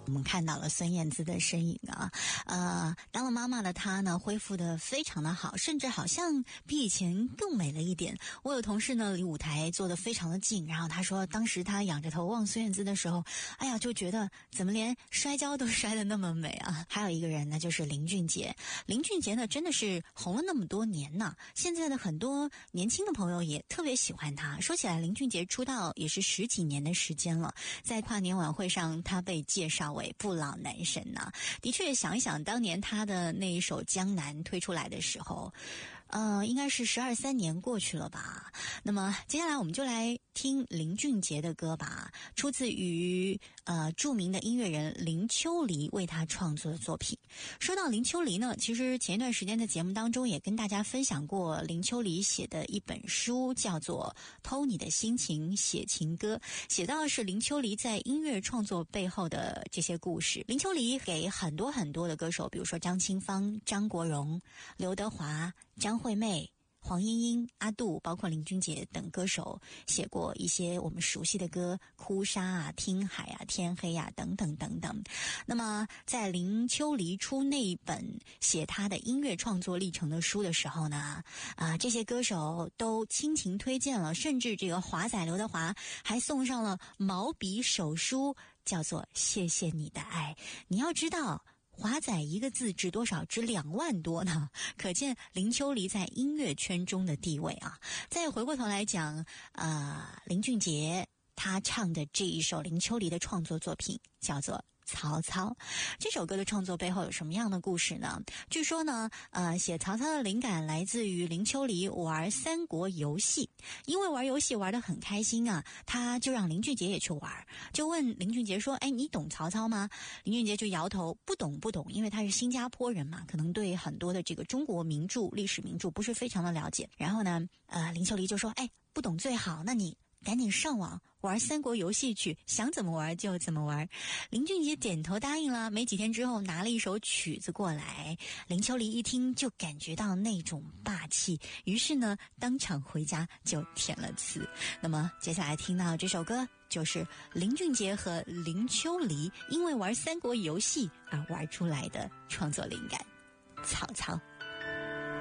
我们看到了孙燕姿的身影啊，当了妈妈的她呢，恢复得非常的好，甚至好像比以前更美了一点。我有同事呢，离舞台坐得非常的近，然后他说，当时他仰着头望孙燕姿的时候，哎呀，就觉得怎么连摔跤都摔得那么美啊！还有一个人呢，就是林俊杰。林俊杰呢，真的是红了那么多年呢，现在的很多年轻的朋友也特别喜欢他。说起来，林俊杰出道也是10几年的时间了，在跨年晚会上，他被介绍为不老男神呢。的确，想一想当年他的那一首《江南》推出来的时候，应该是12、13年过去了吧。那么接下来我们就来听林俊杰的歌吧，出自于著名的音乐人林秋离为他创作的作品。说到林秋离呢，其实前一段时间的节目当中也跟大家分享过林秋离写的一本书，叫做《偷你的心情写情歌》，写到的是林秋离在音乐创作背后的这些故事。林秋离给很多很多的歌手，比如说张清芳、张国荣、刘德华、张惠妹、黄莺莺、阿杜，包括林俊杰等歌手写过一些我们熟悉的歌，哭砂啊、听海啊、天黑啊等等等等。那么在林秋离出那本写他的音乐创作历程的书的时候呢，这些歌手都倾情推荐了，甚至这个华仔刘德华还送上了毛笔手书，叫做《谢谢你的爱》。你要知道，华仔一个字值多少？值2万多呢，可见林秋离在音乐圈中的地位啊。再回过头来讲，林俊杰他唱的这一首林秋离的创作作品叫做曹操。这首歌的创作背后有什么样的故事呢？据说呢，写曹操的灵感来自于林秋离玩三国游戏，因为玩游戏玩得很开心啊，他就让林俊杰也去玩，就问林俊杰说：“哎，你懂曹操吗？”林俊杰就摇头，不懂，因为他是新加坡人嘛，可能对很多的这个中国名著、历史名著不是非常的了解。然后呢，林秋离就说：“哎，不懂最好，那你赶紧上网玩三国游戏去，想怎么玩就怎么玩。”林俊杰点头答应了。没几天之后拿了一首曲子过来，林秋离一听就感觉到那种霸气，于是呢当场回家就填了词。那么接下来听到这首歌就是林俊杰和林秋离因为玩三国游戏而玩出来的创作灵感，曹操。